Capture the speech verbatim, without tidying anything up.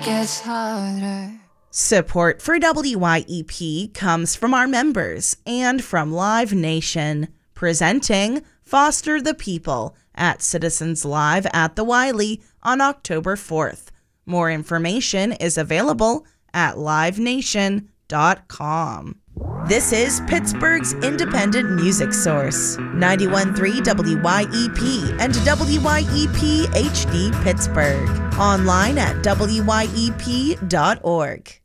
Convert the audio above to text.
gets harder. Support for W Y E P comes from our members and from Live Nation, presenting Foster the People at Citizens Live at the Wiley on October fourth. More information is available at live nation dot com. This is Pittsburgh's independent music source, ninety-one point three W Y E P and W Y E P H D Pittsburgh. Online at W Y E P dot org.